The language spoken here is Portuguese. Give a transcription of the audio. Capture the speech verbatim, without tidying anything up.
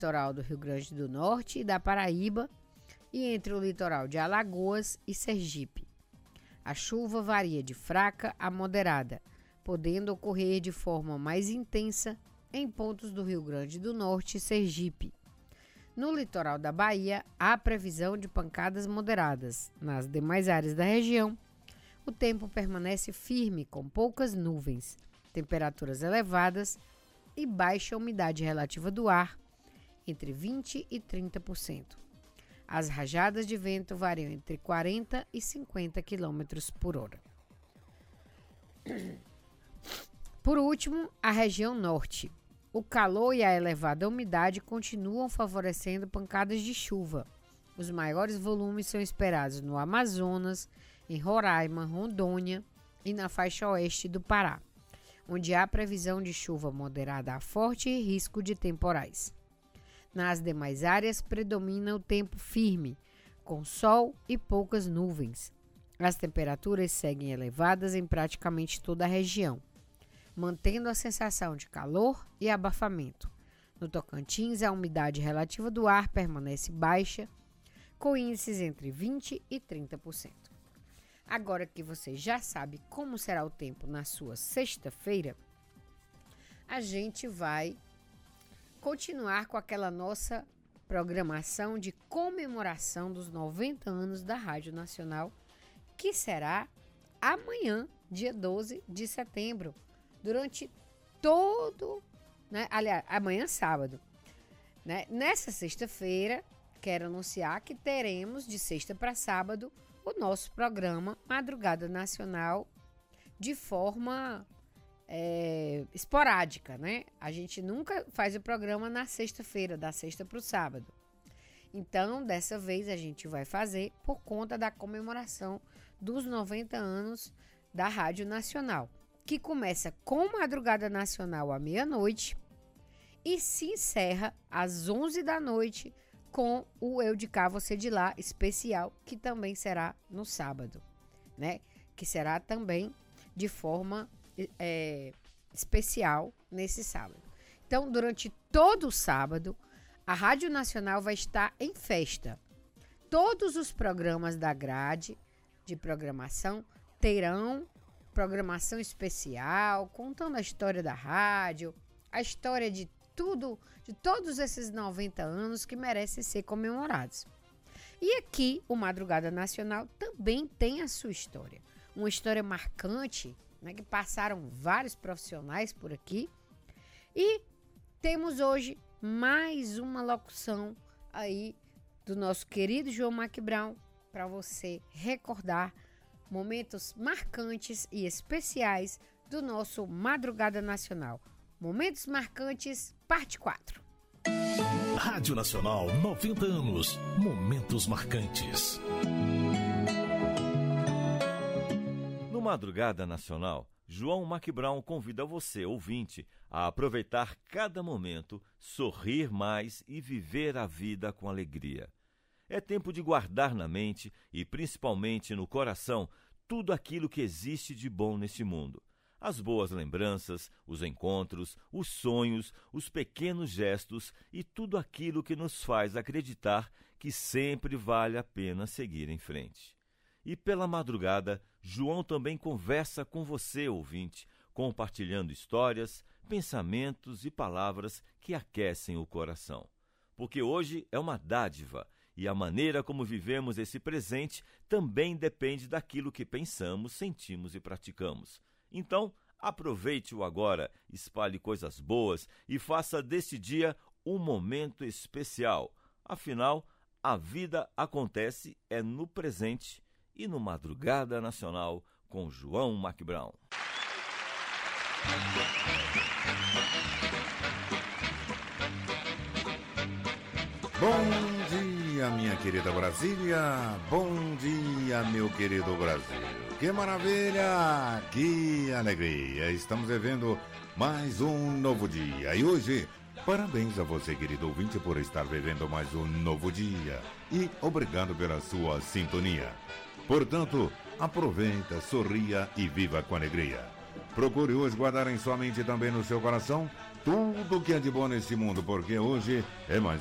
litoral do Rio Grande do Norte e da Paraíba e entre o litoral de Alagoas e Sergipe. A chuva varia de fraca a moderada, podendo ocorrer de forma mais intensa em pontos do Rio Grande do Norte e Sergipe. No litoral da Bahia, há previsão de pancadas moderadas. Nas demais áreas da região, o tempo permanece firme, com poucas nuvens, temperaturas elevadas e baixa umidade relativa do ar, entre vinte e trinta por cento. As rajadas de vento variam entre quarenta e cinquenta quilômetros por hora. Por último, a região norte. O calor e a elevada umidade continuam favorecendo pancadas de chuva. Os maiores volumes são esperados no Amazonas, em Roraima, Rondônia e na faixa oeste do Pará, onde há previsão de chuva moderada a forte e risco de temporais. Nas demais áreas predomina o tempo firme, com sol e poucas nuvens. As temperaturas seguem elevadas em praticamente toda a região, mantendo a sensação de calor e abafamento. No Tocantins, a umidade relativa do ar permanece baixa, com índices entre vinte e trinta por cento. Agora que você já sabe como será o tempo na sua sexta-feira, a gente vai continuar com aquela nossa programação de comemoração dos noventa anos da Rádio Nacional, que será amanhã, dia doze de setembro, durante todo, né, aliás, amanhã sábado. Né? Nessa sexta-feira, quero anunciar que teremos de sexta para sábado o nosso programa Madrugada Nacional de forma é, esporádica, né? A gente nunca faz o programa na sexta-feira, da sexta para o sábado. Então, dessa vez a gente vai fazer por conta da comemoração dos noventa anos da Rádio Nacional, que começa com Madrugada Nacional à meia-noite e se encerra às onze da noite com o Eu de Cá, Você de Lá especial, que também será no sábado, né? Que será também de forma é, especial nesse sábado. Então, durante todo o sábado, a Rádio Nacional vai estar em festa. Todos os programas da grade de programação terão programação especial, contando a história da rádio, a história de tudo, de todos esses noventa anos que merecem ser comemorados. E aqui, o Madrugada Nacional também tem a sua história. Uma história marcante, né, que passaram vários profissionais por aqui. E temos hoje mais uma locução aí do nosso querido João McBrown para você recordar momentos marcantes e especiais do nosso Madrugada Nacional. Momentos Marcantes, parte quatro. Rádio Nacional, noventa anos. Momentos marcantes. No Madrugada Nacional, João McBrown convida você, ouvinte, a aproveitar cada momento, sorrir mais e viver a vida com alegria. É tempo de guardar na mente e principalmente no coração tudo aquilo que existe de bom neste mundo. As boas lembranças, os encontros, os sonhos, os pequenos gestos e tudo aquilo que nos faz acreditar que sempre vale a pena seguir em frente. E pela madrugada, João também conversa com você, ouvinte, compartilhando histórias, pensamentos e palavras que aquecem o coração. Porque hoje é uma dádiva e a maneira como vivemos esse presente também depende daquilo que pensamos, sentimos e praticamos. Então, aproveite-o agora, espalhe coisas boas e faça deste dia um momento especial. Afinal, a vida acontece é no presente e no Madrugada Nacional com João McBrown. Bom dia, minha querida Brasília. Bom dia, meu querido Brasil. Que maravilha, que alegria. Estamos vivendo mais um novo dia. E hoje, parabéns a você, querido ouvinte, por estar vivendo mais um novo dia. E obrigado pela sua sintonia. Portanto, aproveita, sorria e viva com alegria. Procure hoje guardar em sua mente e também no seu coração tudo que é de bom nesse mundo, porque hoje é mais